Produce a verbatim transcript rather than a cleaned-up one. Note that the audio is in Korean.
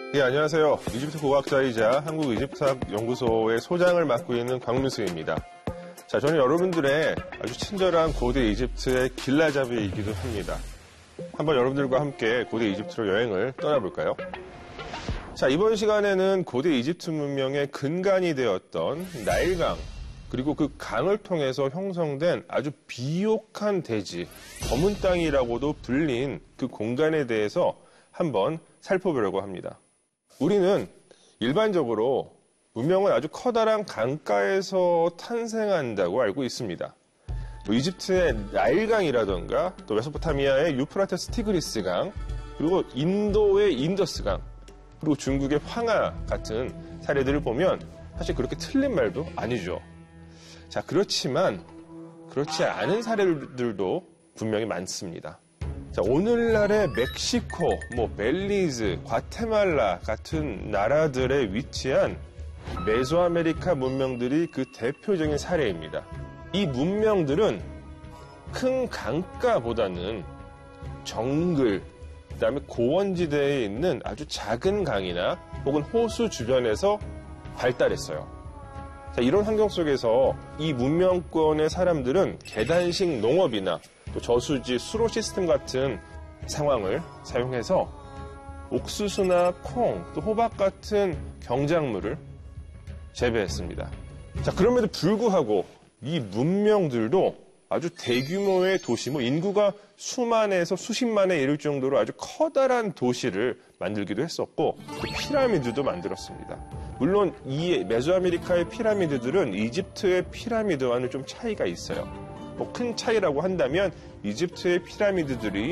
예, 안녕하세요. 이집트 고고학자이자 한국이집트학 연구소의 소장을 맡고 있는 광민수입니다. 자, 저는 여러분들의 아주 친절한 고대 이집트의 길라잡이이기도 합니다. 한번 여러분들과 함께 고대 이집트로 여행을 떠나볼까요? 자, 이번 시간에는 고대 이집트 문명의 근간이 되었던 나일강, 그리고 그 강을 통해서 형성된 아주 비옥한 대지, 검은 땅이라고도 불린 그 공간에 대해서 한번 살펴보려고 합니다. 우리는 일반적으로 문명은 아주 커다란 강가에서 탄생한다고 알고 있습니다. 뭐 이집트의 나일강이라던가 또 메소포타미아의 유프라테스 티그리스강, 그리고 인도의 인더스강, 그리고 중국의 황하 같은 사례들을 보면 사실 그렇게 틀린 말도 아니죠. 자, 그렇지만 그렇지 않은 사례들도 분명히 많습니다. 자, 오늘날의 멕시코, 뭐 벨리즈, 과테말라 같은 나라들에 위치한 메소아메리카 문명들이 그 대표적인 사례입니다. 이 문명들은 큰 강가보다는 정글, 그다음에 고원지대에 있는 아주 작은 강이나 혹은 호수 주변에서 발달했어요. 자, 이런 환경 속에서 이 문명권의 사람들은 계단식 농업이나 또 저수지, 수로 시스템 같은 상황을 사용해서 옥수수나 콩, 또 호박 같은 경작물을 재배했습니다. 자, 그럼에도 불구하고 이 문명들도 아주 대규모의 도시, 뭐 인구가 수만에서 수십만에 이를 정도로 아주 커다란 도시를 만들기도 했었고, 또 피라미드도 만들었습니다. 물론 이 메소아메리카의 피라미드들은 이집트의 피라미드와는 좀 차이가 있어요. 뭐 큰 차이라고 한다면 이집트의 피라미드들이